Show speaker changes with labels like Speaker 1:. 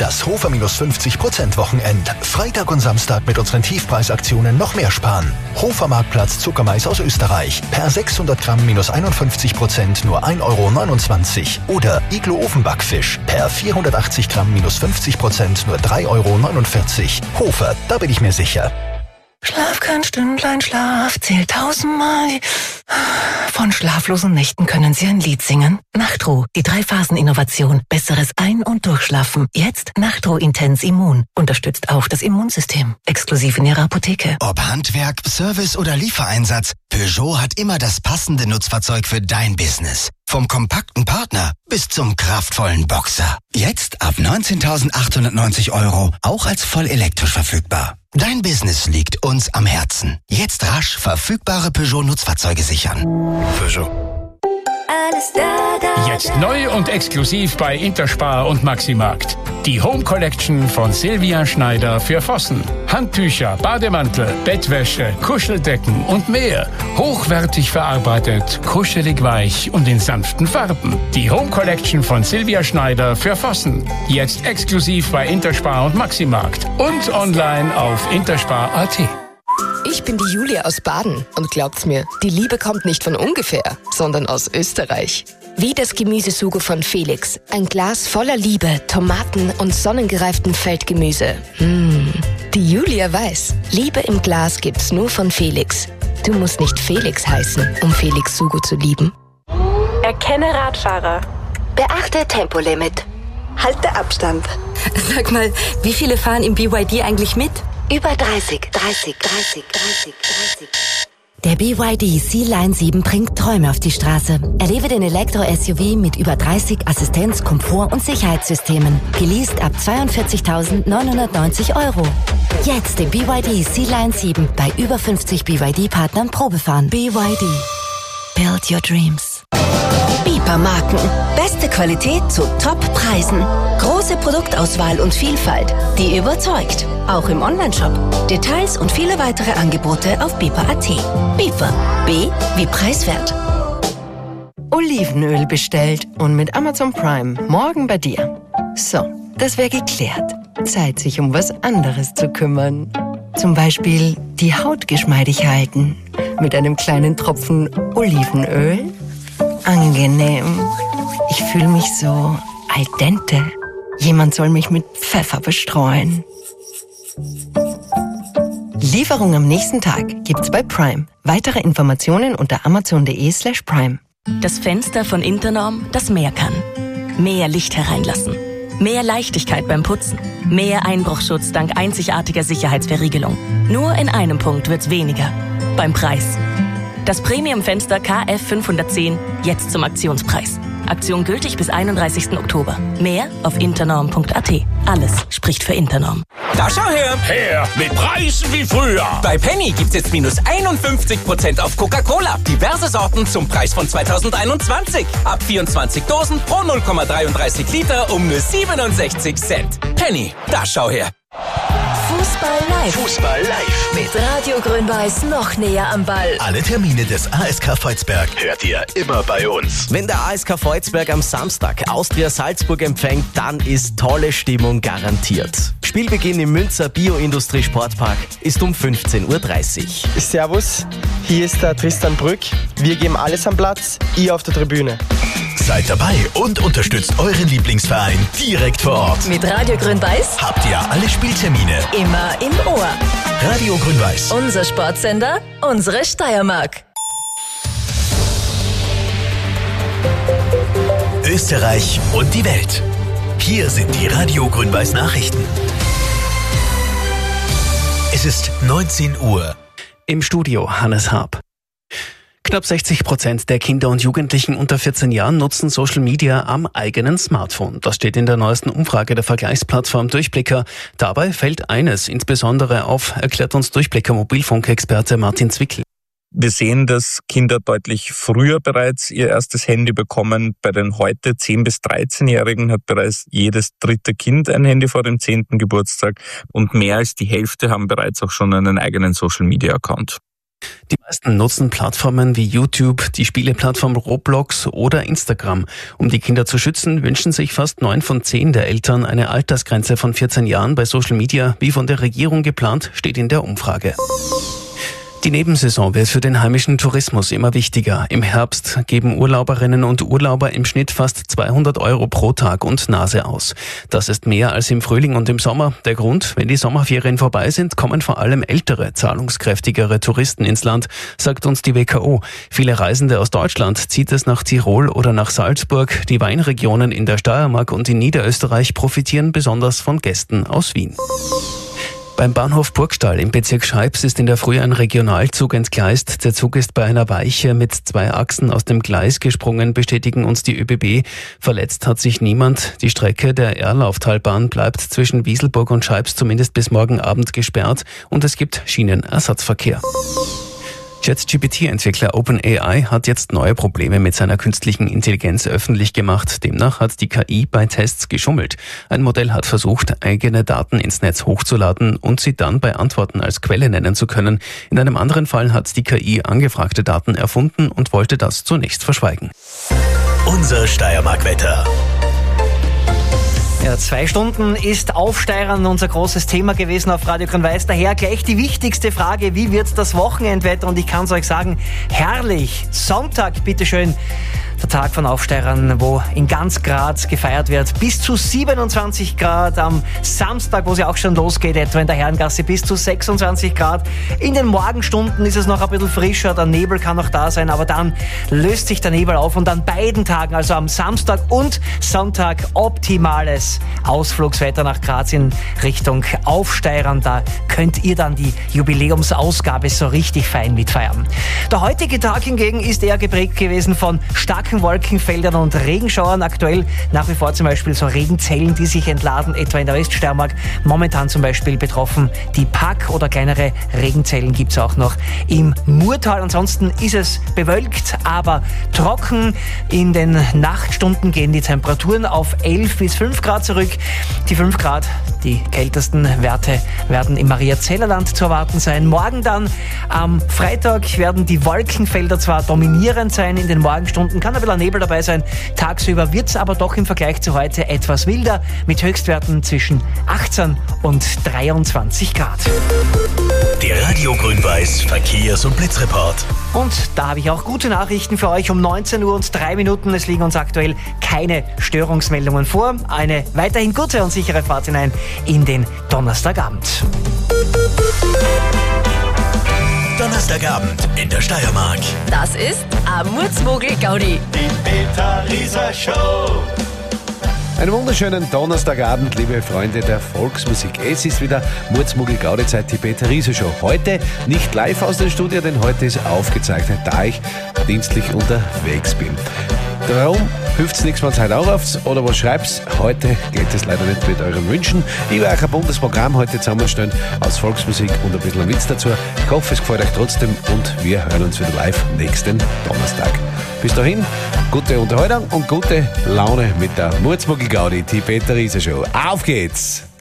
Speaker 1: Das Hofer minus 50% Wochenend. Freitag und Samstag mit unseren Tiefpreisaktionen noch mehr sparen. Hofer Marktplatz Zuckermais aus Österreich. Per 600 Gramm minus 51% nur 1,29 €. Oder Iglo Ofenbackfisch. Per 480 Gramm minus 50% nur 3,49 €. Hofer, da bin ich mir sicher.
Speaker 2: Schlaf kein Stündlein Schlaf, zählt 1000-mal. Von schlaflosen Nächten können Sie ein Lied singen. Nachtruh, die 3-Phasen-Innovation. Besseres Ein- und Durchschlafen. Jetzt Nachtruh Intens Immun. Unterstützt auch das Immunsystem. Exklusiv in Ihrer Apotheke.
Speaker 3: Ob Handwerk, Service oder Liefereinsatz, Peugeot hat immer das passende Nutzfahrzeug für dein Business. Vom kompakten Partner bis zum kraftvollen Boxer. Jetzt ab 19.890 €, auch als voll elektrisch verfügbar. Dein Business liegt uns am Herzen. Jetzt rasch verfügbare Peugeot-Nutzfahrzeuge sichern.
Speaker 4: Peugeot. Jetzt neu und exklusiv bei Interspar und Maximarkt. Die Home Collection von Silvia Schneider für Vossen. Handtücher, Bademantel, Bettwäsche, Kuscheldecken und mehr. Hochwertig verarbeitet, kuschelig weich und in sanften Farben. Die Home Collection von Silvia Schneider für Vossen. Jetzt exklusiv bei Interspar und Maximarkt. Und online auf interspar.at.
Speaker 5: Ich bin die Julia aus Baden und glaubt's mir, die Liebe kommt nicht von ungefähr, sondern aus Österreich. Wie das Gemüsesugo von Felix. Ein Glas voller Liebe, Tomaten und sonnengereiften Feldgemüse. Die Julia weiß, Liebe im Glas gibt's nur von Felix. Du musst nicht Felix heißen, um Felix Sugo zu lieben.
Speaker 6: Erkenne Radfahrer.
Speaker 7: Beachte Tempolimit.
Speaker 6: Halte Abstand.
Speaker 7: Sag mal, wie viele fahren im BYD eigentlich mit?
Speaker 6: Über 30.
Speaker 7: Der BYD Sea-Line 7 bringt Träume auf die Straße. Erlebe den Elektro-SUV mit über 30 Assistenz-, Komfort- und Sicherheitssystemen. Geleast ab 42.990 €. Jetzt den BYD Sea-Line 7 bei über 50 BYD-Partnern Probefahren. BYD. Build your dreams.
Speaker 8: Bieper-Marken. Beste Qualität zu Top-Preisen. Große Produktauswahl und Vielfalt, die überzeugt. Auch im Onlineshop. Details und viele weitere Angebote auf bieper.at. Bieper. B wie preiswert.
Speaker 2: Olivenöl bestellt und mit Amazon Prime morgen bei dir. So, das wäre geklärt. Zeit, sich um was anderes zu kümmern. Zum Beispiel die Haut geschmeidig halten. Mit einem kleinen Tropfen Olivenöl. Angenehm. Ich fühle mich so al dente. Jemand soll mich mit Pfeffer bestreuen. Lieferung am nächsten Tag gibt's bei Prime. Weitere Informationen unter amazon.de/prime.
Speaker 9: Das Fenster von Internorm, das mehr kann. Mehr Licht hereinlassen. Mehr Leichtigkeit beim Putzen. Mehr Einbruchschutz dank einzigartiger Sicherheitsverriegelung. Nur in einem Punkt wird's weniger. Beim Preis. Das Premium-Fenster KF 510 jetzt zum Aktionspreis. Aktion gültig bis 31. Oktober. Mehr auf internorm.at. Alles spricht für Internorm.
Speaker 10: Da schau her!
Speaker 4: Her mit Preisen wie früher.
Speaker 10: Bei Penny gibt's jetzt minus 51% auf Coca-Cola. Diverse Sorten zum Preis von 2021. Ab 24 Dosen pro 0,33 Liter um nur 67 Cent. Penny, da schau her!
Speaker 8: Fußball live. Mit Radio Grün-Weiß noch näher am Ball.
Speaker 1: Alle Termine des ASK Volzberg hört ihr immer bei uns.
Speaker 11: Wenn der ASK Volzberg am Samstag Austria Salzburg empfängt, dann ist tolle Stimmung garantiert. Spielbeginn im Münzer Bioindustrie Sportpark ist um 15:30 Uhr.
Speaker 12: Servus, hier ist der Tristan Brück. Wir geben alles am Platz, ihr auf der Tribüne.
Speaker 1: Seid dabei und unterstützt euren Lieblingsverein direkt vor Ort.
Speaker 8: Mit Radio Grün-Weiß
Speaker 1: Habt ihr alle Spieltermine
Speaker 8: immer im Ohr.
Speaker 1: Radio Grün-Weiß.
Speaker 8: Unser Sportsender, unsere Steiermark.
Speaker 1: Österreich und die Welt. Hier sind die Radio Grün-Weiß Nachrichten. Es ist 19 Uhr.
Speaker 13: Im Studio Hannes Haab. Knapp 60% der Kinder und Jugendlichen unter 14 Jahren nutzen Social Media am eigenen Smartphone. Das steht in der neuesten Umfrage der Vergleichsplattform Durchblicker. Dabei fällt eines insbesondere auf, erklärt uns Durchblicker Mobilfunkexperte Martin Zwickel.
Speaker 14: Wir sehen, dass Kinder deutlich früher bereits ihr erstes Handy bekommen. Bei den heute 10- bis 13-Jährigen hat bereits jedes dritte Kind ein Handy vor dem 10. Geburtstag und mehr als die Hälfte haben bereits auch schon einen eigenen Social-Media-Account.
Speaker 13: Die meisten nutzen Plattformen wie YouTube, die Spieleplattform Roblox oder Instagram. Um die Kinder zu schützen, wünschen sich fast 9 von 10 der Eltern eine Altersgrenze von 14 Jahren bei Social Media, wie von der Regierung geplant, steht in der Umfrage. Die Nebensaison wird für den heimischen Tourismus immer wichtiger. Im Herbst geben Urlauberinnen und Urlauber im Schnitt fast 200 € pro Tag und Nase aus. Das ist mehr als im Frühling und im Sommer. Der Grund, wenn die Sommerferien vorbei sind, kommen vor allem ältere, zahlungskräftigere Touristen ins Land, sagt uns die WKO. Viele Reisende aus Deutschland zieht es nach Tirol oder nach Salzburg. Die Weinregionen in der Steiermark und in Niederösterreich profitieren besonders von Gästen aus Wien. Beim Bahnhof Burgstall im Bezirk Scheibs ist in der Früh ein Regionalzug entgleist. Der Zug ist bei einer Weiche mit 2 Achsen aus dem Gleis gesprungen, bestätigen uns die ÖBB. Verletzt hat sich niemand. Die Strecke der Erlauftalbahn bleibt zwischen Wieselburg und Scheibs zumindest bis morgen Abend gesperrt und es gibt Schienenersatzverkehr. ChatGPT-Entwickler OpenAI hat jetzt neue Probleme mit seiner künstlichen Intelligenz öffentlich gemacht. Demnach hat die KI bei Tests geschummelt. Ein Modell hat versucht, eigene Daten ins Netz hochzuladen und sie dann bei Antworten als Quelle nennen zu können. In einem anderen Fall hat die KI angefragte Daten erfunden und wollte das zunächst verschweigen.
Speaker 1: Unser Steiermark-Wetter.
Speaker 15: Ja, 2 Stunden ist Aufsteigern unser großes Thema gewesen auf Radio Grün-Weiß. Daher gleich die wichtigste Frage, wie wird das Wochenendwetter? Und ich kann es euch sagen, herrlich. Sonntag, bitteschön. Der Tag von Aufsteigern, wo in ganz Graz gefeiert wird. Bis zu 27 Grad am Samstag, wo es ja auch schon losgeht, etwa in der Herrengasse, bis zu 26 Grad. In den Morgenstunden ist es noch ein bisschen frischer, der Nebel kann noch da sein, aber dann löst sich der Nebel auf und an beiden Tagen, also am Samstag und Sonntag, optimales Ausflugswetter nach Graz in Richtung Aufsteigern. Da könnt ihr dann die Jubiläumsausgabe so richtig fein mitfeiern. Der heutige Tag hingegen ist eher geprägt gewesen von starken Wolkenfeldern und Regenschauern. Aktuell nach wie vor zum Beispiel so Regenzellen, die sich entladen, etwa in der Weststeiermark. Momentan zum Beispiel betroffen die Pack oder kleinere Regenzellen gibt es auch noch im Murtal. Ansonsten ist es bewölkt, aber trocken. In den Nachtstunden gehen die Temperaturen auf 11 bis 5 Grad zurück. Die 5 Grad, die kältesten Werte, werden im Mariazellerland zu erwarten sein. Morgen dann am Freitag werden die Wolkenfelder zwar dominierend sein, in den Morgenstunden kann ein bisschen Nebel dabei sein. Tagsüber wird es aber doch im Vergleich zu heute etwas wilder mit Höchstwerten zwischen 18 und 23 Grad.
Speaker 1: Der Radio Grün-Weiß Verkehrs- und Blitzreport.
Speaker 15: Und da habe ich auch gute Nachrichten für euch um 19 Uhr und 3 Minuten. Es liegen uns aktuell keine Störungsmeldungen vor. Eine weiterhin gute und sichere Fahrt hinein in den Donnerstagabend.
Speaker 1: Donnerstagabend in der Steiermark.
Speaker 8: Das ist Murzmogel Gaudi.
Speaker 16: Die Peter-Rieser Show.
Speaker 17: Einen wunderschönen Donnerstagabend, liebe Freunde der Volksmusik. Es ist wieder Murzmogel-Gaudi-Zeit, die Peter-Rieser-Show. Heute nicht live aus dem Studio, denn heute ist aufgezeichnet, da ich dienstlich unterwegs bin. Darum hilft es nichts, wenn ihr heute anruft oder was schreibt. Heute geht es leider nicht mit euren Wünschen. Ich werde euch ein buntes Programm heute zusammenstellen aus Volksmusik und ein bisschen Witz dazu. Ich hoffe, es gefällt euch trotzdem und wir hören uns wieder live nächsten Donnerstag. Bis dahin, gute Unterhaltung und gute Laune mit der Murzmogel Gaudi, die Peter-Rieser Show. Auf geht's!